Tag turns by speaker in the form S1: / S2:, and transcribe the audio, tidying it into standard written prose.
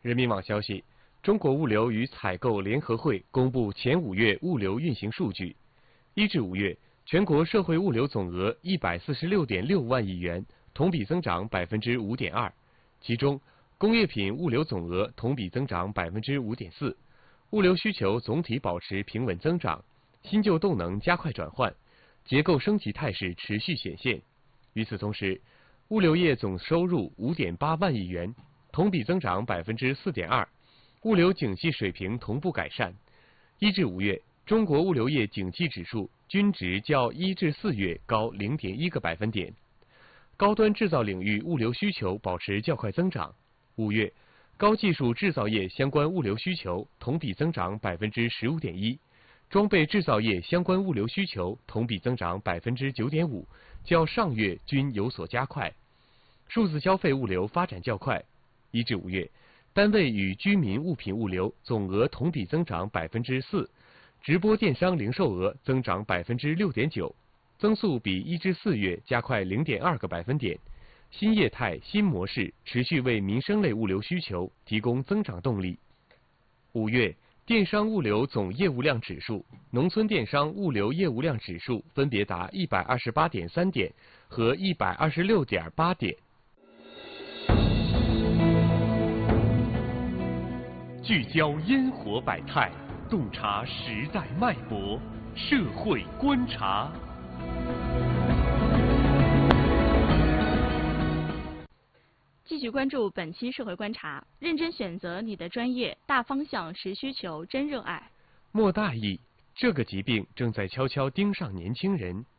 S1: 人民网消息，中国物流与采购联合会公布前5月物流运行数据。1至5月，全国社会物流总额146.6万亿元，同比增长5.2%。其中，工业品物流总额同比增长5.4%，物流需求总体保持平稳增长，新旧动能加快转换，结构升级态势持续显现。与此同时，物流业总收入5.8万亿元，同比增长4.2%，物流景气水平同步改善。1至5月，中国物流业景气指数均值较1至4月高0.1个百分点。高端制造领域物流需求保持较快增长。5月，高技术制造业相关物流需求同比增长15.1%，装备制造业相关物流需求同比增长9.5%，较上月均有所加快。数字消费物流发展较快。1至5月，单位与居民物品物流总额同比增长4%，直播电商零售额增长6.9%，增速比1至4月加快0.2个百分点。新业态、新模式持续为民生类物流需求提供增长动力。5月，电商物流总业务量指数、农村电商物流业务量指数分别达128.3点和126.8点。聚焦烟火百态，洞察时代脉搏，社会观察。
S2: 继续关注本期社会观察，认真选择你的专业，大方向实需求，真热爱。
S1: 莫大意，这个疾病正在悄悄盯上年轻人。